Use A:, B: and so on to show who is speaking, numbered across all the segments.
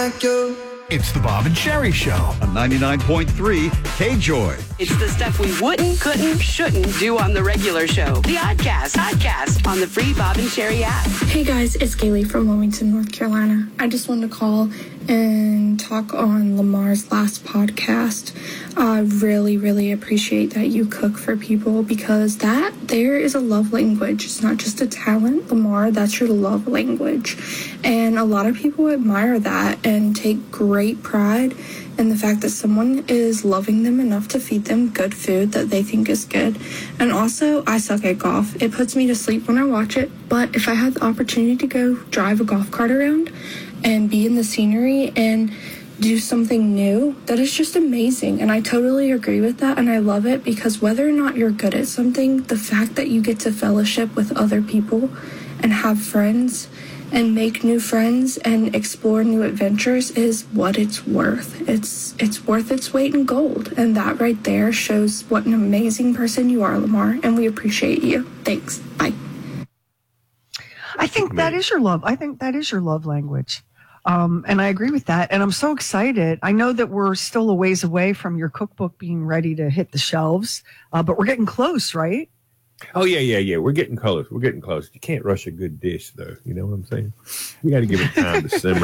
A: It's the Bob and Sherry Show
B: on 99.3 KJOY.
C: It's the stuff we wouldn't, couldn't, shouldn't do on the regular show. The Oddcast on the free Bob and Sherry app.
D: Hey guys, it's Kaylee from Wilmington, North Carolina. I just wanted to call and talk on Lamar's last podcast. I really, really appreciate that you cook for people, because that there is a love language. It's not just a talent, Lamar, that's your love language. And a lot of people admire that and take great pride in the fact that someone is loving them enough to feed them good food that they think is good. And also, I suck at golf. It puts me to sleep when I watch it, but if I had the opportunity to go drive a golf cart around and be in the scenery and do something new, that is just amazing. And I totally agree with that, and I love it, because whether or not you're good at something, the fact that you get to fellowship with other people and have friends and make new friends and explore new adventures is what it's worth. It's worth its weight in gold, and that right there shows what an amazing person you are, Lamar, and we appreciate you. Thanks. Bye.
E: I think that is your love. I think that is your love language. And I agree with that. And I'm so excited. I know that we're still a ways away from your cookbook being ready to hit the shelves, but we're getting close, right?
F: Oh, yeah. We're getting close. You can't rush a good dish, though. You know what I'm saying? You got to give it time to simmer.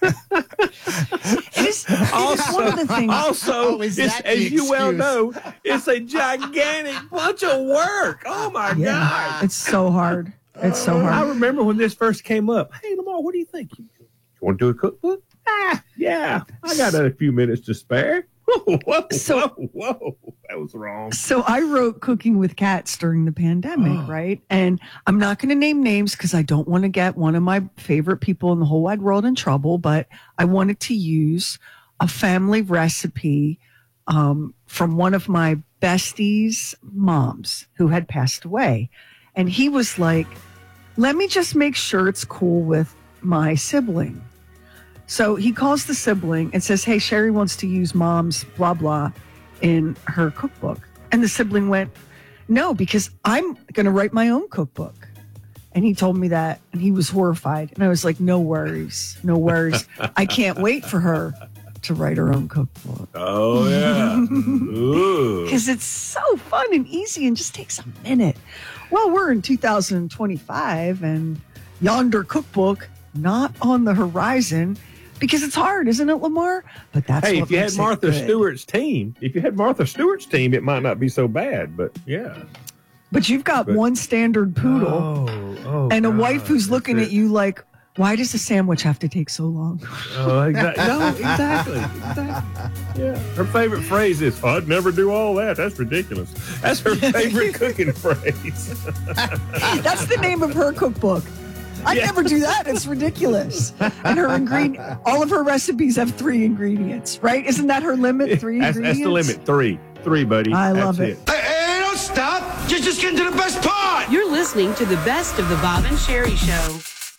E: It is one of the things.
F: Also, as you well know, it's a gigantic bunch of work. Oh, my God.
E: It's so hard. It's so hard.
F: I remember when this first came up. Hey, Lamar, what do you think? You want to do a cookbook? Yeah. I got a few minutes to spare. Whoa. That was wrong.
E: So I wrote Cooking with Cats during the pandemic, right? And I'm not going to name names because I don't want to get one of my favorite people in the whole wide world in trouble, but I wanted to use a family recipe from one of my besties' moms who had passed away. And he was like, let me just make sure it's cool with my sibling. So he calls the sibling and says, hey, Sherry wants to use mom's blah, blah in her cookbook. And the sibling went, no, because I'm going to write my own cookbook. And he told me that, and he was horrified. And I was like, no worries. I can't wait for her to write her own cookbook.
F: Oh, yeah.
E: Because it's so fun and easy and just takes a minute. Well, we're in 2025, and yonder cookbook not on the horizon. Because it's hard, isn't it, Lamar? But that's
F: if you had Martha Stewart's team, it might not be so bad. But yeah.
E: But you've got one standard poodle and a wife who's looking at you like, why does the sandwich have to take so long?
F: Oh, exactly. No, exactly. Yeah. Her favorite phrase is, I'd never do all that. That's ridiculous. That's her favorite cooking phrase.
E: That's the name of her cookbook. I never do that. It's ridiculous. And her all of her recipes have 3 ingredients, right? Isn't that her limit? 3 ingredients?
F: That's the limit. 3, buddy.
E: I love it.
A: Hey, don't stop. Just get to the best part.
C: You're listening to the best of the Bob and Sherry Show.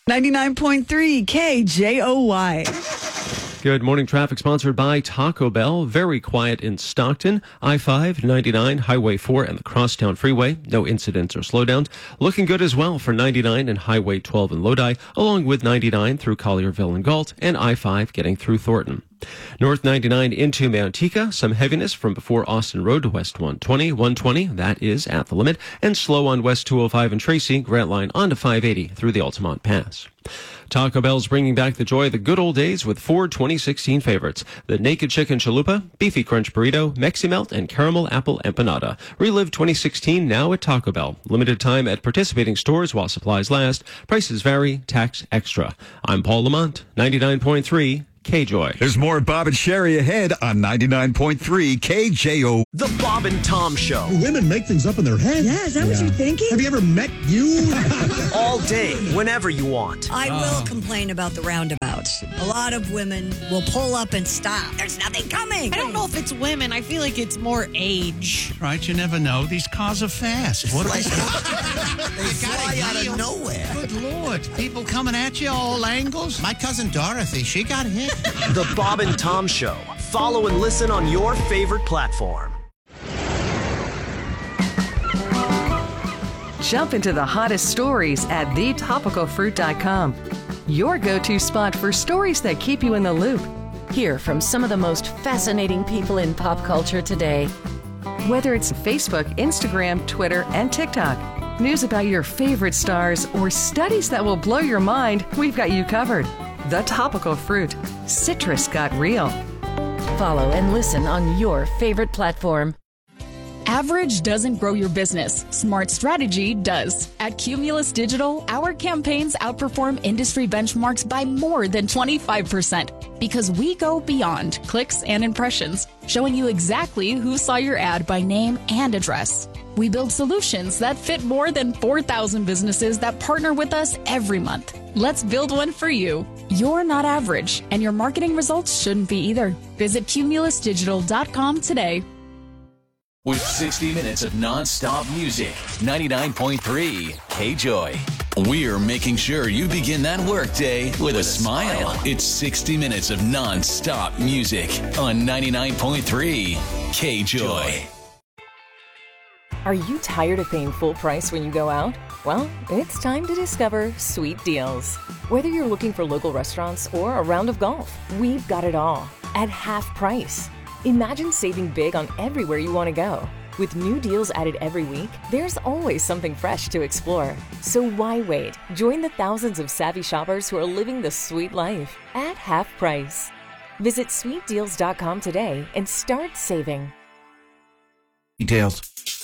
E: 99.3 KJOY.
G: Good morning. Traffic sponsored by Taco Bell. Very quiet in Stockton. I-5, 99, Highway 4, and the Crosstown Freeway. No incidents or slowdowns. Looking good as well for 99 and Highway 12 in Lodi, along with 99 through Collierville and Galt, and I-5 getting through Thornton. North 99 into Manteca, some heaviness from before Austin Road to West 120. 120, that is at the limit, and slow on West 205 and Tracy, Grant Line on to 580 through the Altamont Pass. Taco Bell's bringing back the joy of the good old days with 4 2016 favorites. The Naked Chicken Chalupa, Beefy Crunch Burrito, Mexi Melt, and Caramel Apple Empanada. Relive 2016 now at Taco Bell. Limited time at participating stores while supplies last. Prices vary, tax extra. I'm Paul Lamont, 99.3 KJOY.
B: There's more Bob and Sherry ahead on 99.3 KJO.
H: The Bob and Tom Show.
I: Women make things up in their head.
J: Yeah, is that what you're thinking?
I: Have you ever met you?
H: All day, whenever you want.
J: I will complain about the roundabouts. A lot of women will pull up and stop. There's nothing coming.
K: I don't know if it's women. I feel like it's more age.
L: Right, you never know. These cars are fast. What
I: they fly out of nowhere.
L: Good Lord. People coming at you all angles. My cousin Dorothy, she got hit.
H: The Bob and Tom Show. Follow and listen on your favorite platform.
M: Jump into the hottest stories at thetopicalfruit.com. your go-to spot for stories that keep you in the loop. Hear from some of the most fascinating people in pop culture today. Whether it's Facebook, Instagram, Twitter, and TikTok, news about your favorite stars, or studies that will blow your mind, we've got you covered. The Topical Fruit. Citrus got real. Follow and listen on your favorite platform.
N: Average doesn't grow your business. Smart strategy does. At Cumulus Digital, our campaigns outperform industry benchmarks by more than 25% because we go beyond clicks and impressions, showing you exactly who saw your ad by name and address. We build solutions that fit more than 4,000 businesses that partner with us every month. Let's build one for you. You're not average, and your marketing results shouldn't be either. Visit cumulusdigital.com today.
O: With 60 minutes of non-stop music, 99.3 K-Joy. We're making sure you begin that workday with a smile. It's 60 minutes of non-stop music on 99.3 K-Joy.
P: Are you tired of paying full price when you go out? Well, it's time to discover Sweet Deals. Whether you're looking for local restaurants or a round of golf, we've got it all at half price. Imagine saving big on everywhere you want to go. With new deals added every week, there's always something fresh to explore. So why wait? Join the thousands of savvy shoppers who are living the sweet life at half price. Visit sweetdeals.com today and start saving.
L: Details.